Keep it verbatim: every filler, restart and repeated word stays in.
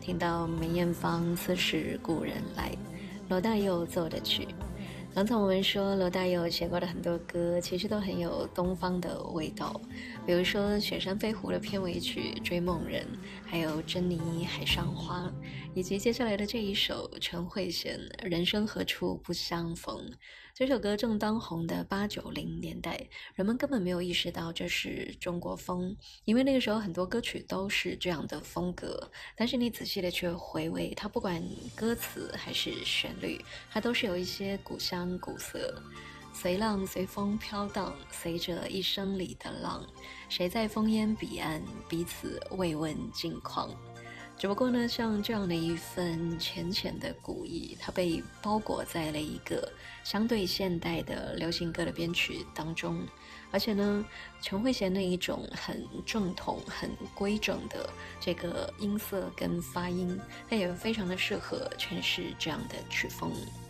听到梅艳芳此时故人来，罗大佑奏的曲。刚才我们说罗大佑写过的很多歌其实都很有东方的味道，比如说《雪山飞狐》的片尾曲《追梦人》，还有《珍妮海上花》，以及接下来的这一首陈慧娴《人生何处不相逢》。这首歌正当红的八九零年代，人们根本没有意识到这是中国风，因为那个时候很多歌曲都是这样的风格，但是你仔细的去回味它，不管歌词还是旋律，它都是有一些古香古色。随浪随风飘荡，随着一生里的浪，谁在烽烟彼岸，彼此慰问近况。只不过呢，像这样的一份浅浅的古意，它被包裹在了一个相对现代的流行歌的编曲当中，而且呢，陈慧娴那一种很正统、很规整的这个音色跟发音，它也非常的适合诠释这样的曲风。